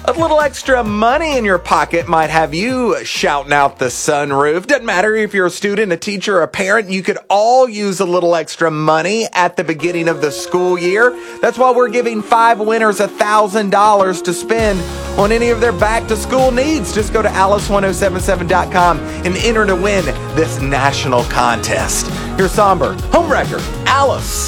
A little extra money in your pocket might have you shouting out the sunroof. Doesn't matter if you're a student, a teacher, or a parent. You could all use a little extra money at the beginning of the school year. That's why we're giving 5 winners $1,000 to spend on any of their back-to-school needs. Just go to alice1077.com and enter to win this national contest. Here's Somber Homewrecker, Alice.